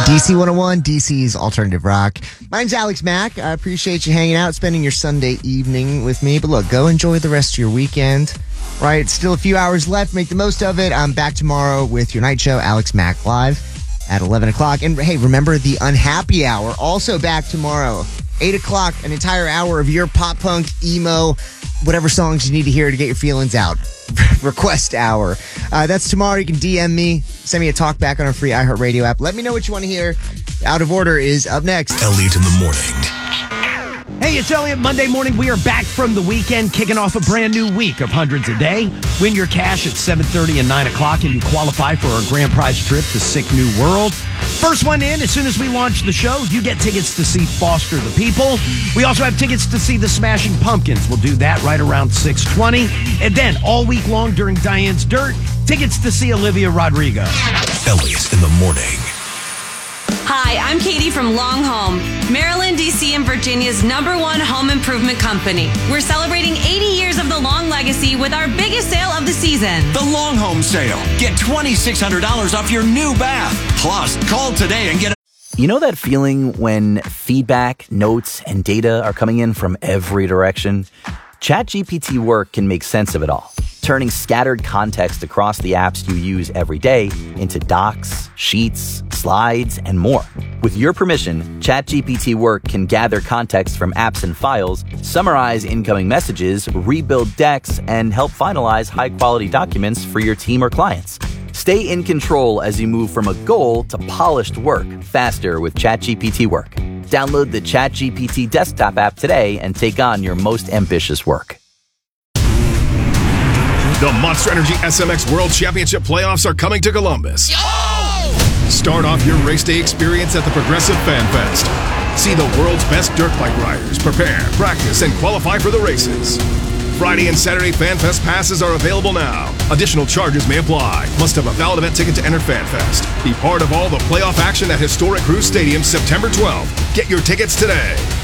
DC 101, DC's Alternative Rock. My name's Alex Mack. I appreciate you hanging out, spending your Sunday evening with me. But look, go enjoy the rest of your weekend. Right, still a few hours left. Make the most of it. I'm back tomorrow with your night show, Alex Mack Live, at 11 o'clock. And hey, remember the Unhappy Hour, also back tomorrow, 8 o'clock, an entire hour of your pop punk, emo, whatever songs you need to hear to get your feelings out. Request hour. That's tomorrow. You can DM me, send me a talk back on our free iHeartRadio app. Let me know what you want to hear. Out of Order is up next. Elliot in the morning. Hey, it's Elliot. Monday morning, we are back from the weekend, kicking off a brand new week of Hundreds a Day. Win your cash at 7:30 and 9 o'clock, and you qualify for our grand prize trip to Sick New World. First one in, as soon as we launch the show, you get tickets to see Foster the People. We also have tickets to see the Smashing Pumpkins. We'll do that right around 6:20. And then, all week long during Diane's Dirt, tickets to see Olivia Rodrigo. Elliot in the morning. Hi, I'm Katie from Long Home, Maryland, D.C., and Virginia's #1 home improvement company. We're celebrating 80 years of the Long legacy with our biggest sale of the season. The Long Home Sale. Get $2,600 off your new bath. Plus, call today and get You know that feeling when feedback, notes, and data are coming in from every direction? ChatGPT Work can make sense of it all, turning scattered context across the apps you use every day into docs, sheets, slides, and more. With your permission, ChatGPT Work can gather context from apps and files, summarize incoming messages, rebuild decks, and help finalize high-quality documents for your team or clients. Stay in control as you move from a goal to polished work faster with ChatGPT Work. Download the ChatGPT desktop app today and take on your most ambitious work. The Monster Energy SMX World Championship playoffs are coming to Columbus. Start off your race day experience at the Progressive Fan Fest. See the world's best dirt bike riders prepare, practice, and qualify for the races. Friday and Saturday Fan Fest passes are available now. Additional charges may apply. Must have a valid event ticket to enter Fan Fest. Be part of all the playoff action at historic Cruise Stadium September 12th. Get your tickets today.